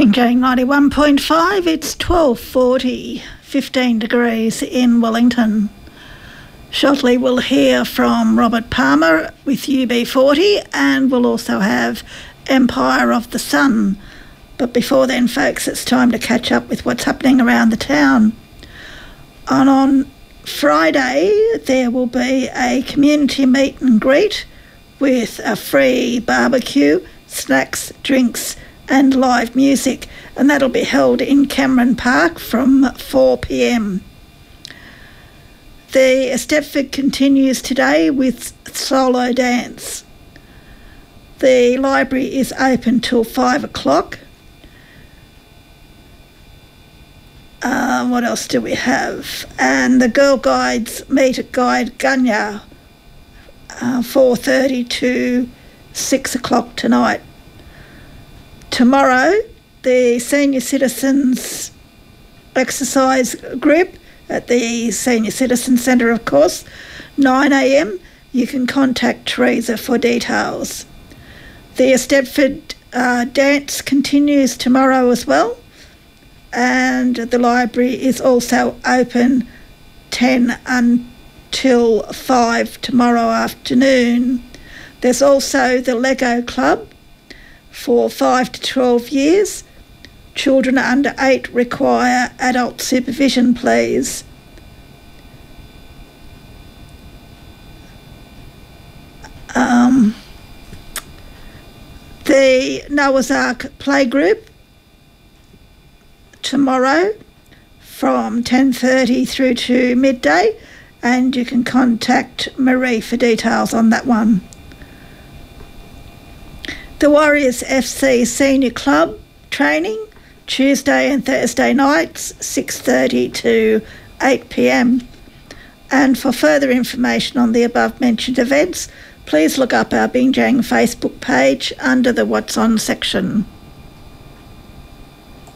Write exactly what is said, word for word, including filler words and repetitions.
Binjang ninety-one point five, it's twelve forty, fifteen degrees in Wellington. Shortly we'll hear from Robert Palmer with U B forty, and we'll also have Empire of the Sun. But before then, folks, it's time to catch up with what's happening around the town. And on Friday, there will be a community meet and greet with a free barbecue, snacks, drinks and live music, and that'll be held in Cameron Park from four p m. The Stepford continues today with solo dance. The library is open till five o'clock. Um, what else do we have? And the Girl Guides meet at Guide Gunya, uh, four thirty to six o'clock tonight. Tomorrow, the Senior Citizens Exercise Group at the Senior Citizen Centre, of course, nine a m. You can contact Teresa for details. The Stepford uh, dance continues tomorrow as well, and the library is also open ten until five tomorrow afternoon. There's also the Lego Club for five to twelve years. Children under eight require adult supervision, please. Um, the Noah's Ark Playgroup tomorrow from ten thirty through to midday, and you can contact Marie for details on that one. The Warriors F C Senior Club training Tuesday and Thursday nights, six thirty to eight p m. And for further information on the above mentioned events, please look up our Binjang Facebook page under the What's On section.